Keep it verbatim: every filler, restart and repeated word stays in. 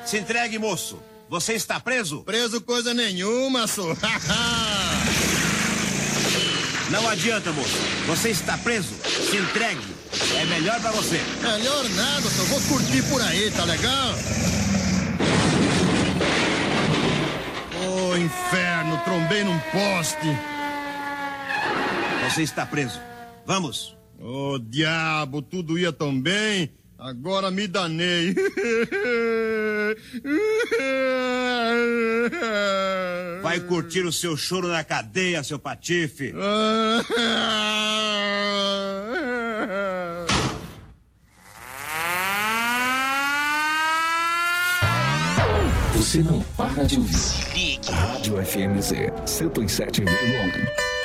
Se entregue, moço. Você está preso? Preso coisa nenhuma, sou. Não adianta, moço. Você está preso. Se entregue. É melhor pra você. Melhor nada, só vou curtir por aí, tá legal? Ô, oh, inferno, trombei num poste. Você está preso. Vamos. Ô, oh, diabo, tudo ia tão bem. Agora me danei. Vai curtir o seu choro na cadeia, seu patife. Você não para de ouvir. Rádio F M Z cento e sete vírgula um.